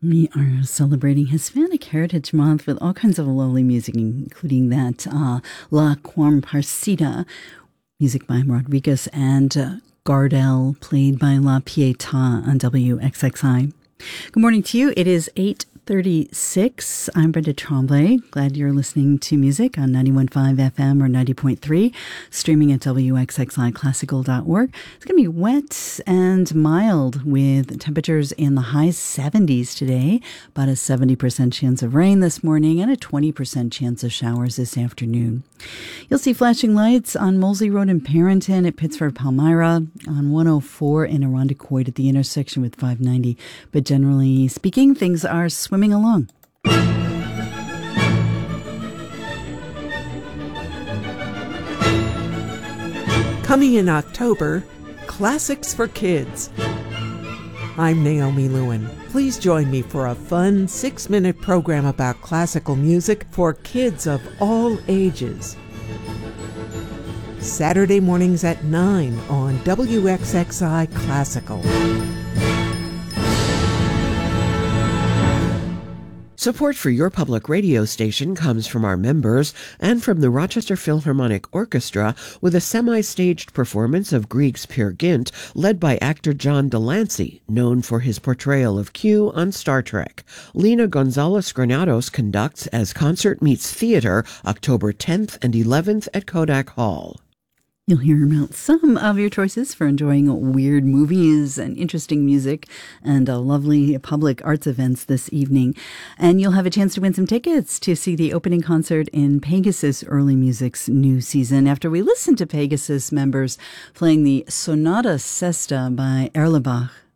We are celebrating Hispanic Heritage Month with all kinds of lovely music, including that La Comparsita, music by Rodriguez and Gardel, played by La Pietà on WXXI. Good morning to you. It is 8:36. I'm Brenda Tremblay. Glad you're listening to music on 91.5 FM or 90.3, streaming at WXXIClassical.org. It's going to be wet and mild with temperatures in the high 70s today, about a 70% chance of rain this morning and a 20% chance of showers this afternoon. You'll see flashing lights on Moseley Road in Parrington, at Pittsford Palmyra, on 104 in Irondequoit at the intersection with 590. But generally speaking, things are swimming along. Coming in October, Classics for Kids. I'm Naomi Lewin. Please join me for a fun 6-minute program about classical music for kids of all ages. Saturday mornings at 9 on WXXI Classical. Support for your public radio station comes from our members and from the Rochester Philharmonic Orchestra with a semi-staged performance of Grieg's Peer Gynt led by actor John Delancey, known for his portrayal of Q on Star Trek. Lina Gonzalez Granados conducts as Concert Meets Theater October 10th and 11th at Kodak Hall. You'll hear about some of your choices for enjoying weird movies and interesting music and lovely public arts events this evening. And you'll have a chance to win some tickets to see the opening concert in Pegasus Early Music's new season after we listen to Pegasus members playing the Sonata Sesta by Erlebach